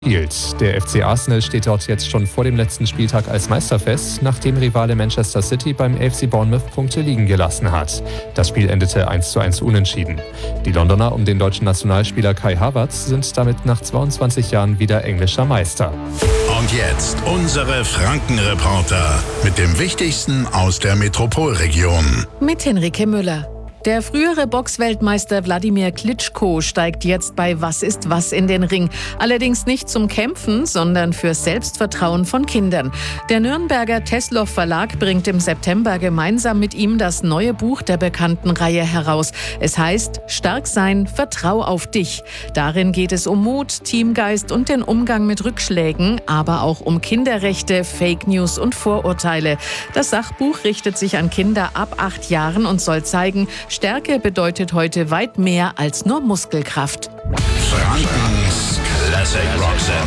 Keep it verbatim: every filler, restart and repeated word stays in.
Der F C Arsenal steht dort jetzt schon vor dem letzten Spieltag als Meister fest, nachdem Rivale Manchester City beim A F C Bournemouth Punkte liegen gelassen hat. Das Spiel endete eins zu eins unentschieden. Die Londoner um den deutschen Nationalspieler Kai Havertz sind damit nach zweiundzwanzig Jahren wieder englischer Meister. Und jetzt unsere Franken-Reporter mit dem Wichtigsten aus der Metropolregion. Mit Henrike Müller. Der frühere Boxweltmeister Wladimir Klitschko steigt jetzt bei Was ist was in den Ring. Allerdings nicht zum Kämpfen, sondern für Selbstvertrauen von Kindern. Der Nürnberger Teslow Verlag bringt im September gemeinsam mit ihm das neue Buch der bekannten Reihe heraus. Es heißt Stark sein, vertrau auf dich. Darin geht es um Mut, Teamgeist und den Umgang mit Rückschlägen, aber auch um Kinderrechte, Fake News und Vorurteile. Das Sachbuch richtet sich an Kinder ab acht Jahren und soll zeigen, Stärke bedeutet heute weit mehr als nur Muskelkraft. Frankens Classic Rock